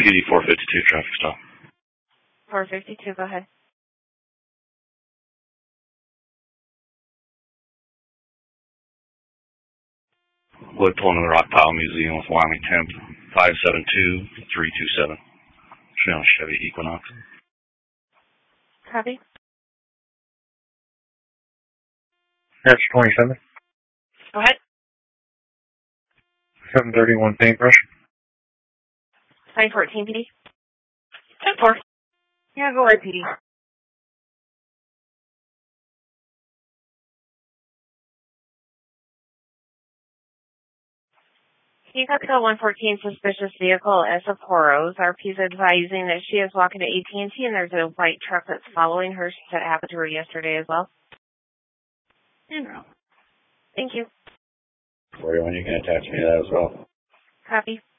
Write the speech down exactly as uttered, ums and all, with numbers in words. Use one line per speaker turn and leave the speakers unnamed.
P D four fifty-two traffic stop.
four fifty-two, go ahead.
Wood pulling in the Rock Pile Museum with Wyoming temp five seven two three two seven. Should be on Chevy Equinox.
Copy.
That's twenty-seven.
Go ahead.
seven thirty-one paintbrush.
nine fourteen P D. ten four. Yeah, go ahead, P D. You got code one fourteen suspicious vehicle as of Poros. R P's advising that she is walking to A T and T and there's a white truck that's following her. That happened to her yesterday as well.
Yeah.
Thank you.
forty-one, you can attach me to that as well.
Copy.